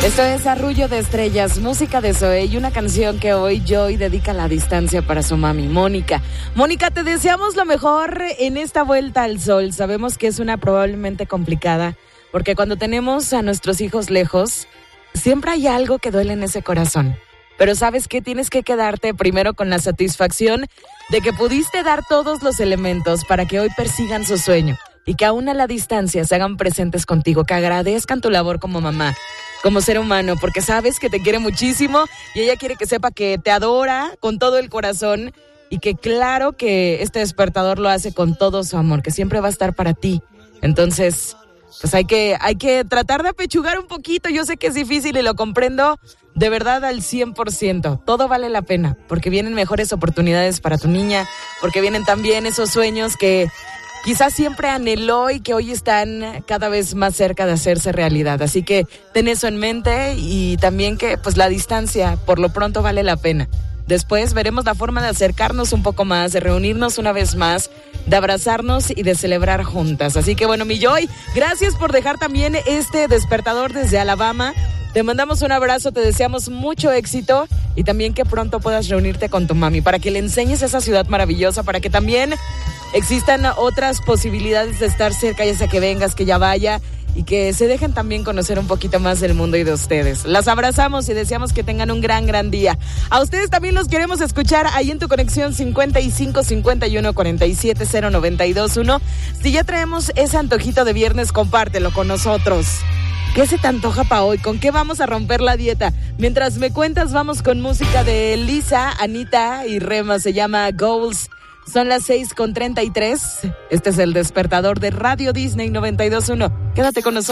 Esto es Arrullo de Estrellas, música de Zoé y una canción que hoy Joy dedica a la distancia para su mami, Mónica. Mónica, te deseamos lo mejor en esta vuelta al sol. Sabemos que es una probablemente complicada, porque cuando tenemos a nuestros hijos lejos, siempre hay algo que duele en ese corazón. Pero ¿sabes qué? Tienes que quedarte primero con la satisfacción de que pudiste dar todos los elementos para que hoy persigan su sueño y que aún a la distancia se hagan presentes contigo, que agradezcan tu labor como mamá, como ser humano, porque sabes que te quiere muchísimo y ella quiere que sepa que te adora con todo el corazón y que claro que este despertador lo hace con todo su amor, que siempre va a estar para ti. Entonces, pues hay que tratar de apechugar un poquito. Yo sé que es difícil y lo comprendo de verdad al 100%. Todo vale la pena, porque vienen mejores oportunidades para tu niña, porque vienen también esos sueños que quizás siempre anheló y que hoy están cada vez más cerca de hacerse realidad. Así que ten eso en mente y también que pues la distancia por lo pronto vale la pena. Después veremos la forma de acercarnos un poco más, de reunirnos una vez más, de abrazarnos y de celebrar juntas. Así que bueno, mi Joy, gracias por dejar también este despertador desde Alabama. Te mandamos un abrazo, te deseamos mucho éxito y también que pronto puedas reunirte con tu mami para que le enseñes esa ciudad maravillosa, para que también existan otras posibilidades de estar cerca, ya sea que vengas, que ya vaya y que se dejen también conocer un poquito más del mundo y de ustedes. Las abrazamos y deseamos que tengan un gran día. A ustedes también los queremos escuchar ahí en tu conexión 55 51 47 0921. Si ya traemos ese antojito de viernes, compártelo con nosotros. ¿Qué se te antoja para hoy? ¿Con qué vamos a romper la dieta? Mientras me cuentas, vamos con música de Lisa, Anita y Rema. Se llama Goals. Son las 6:33. Este es el despertador de Radio Disney 92.1. Quédate con nosotros.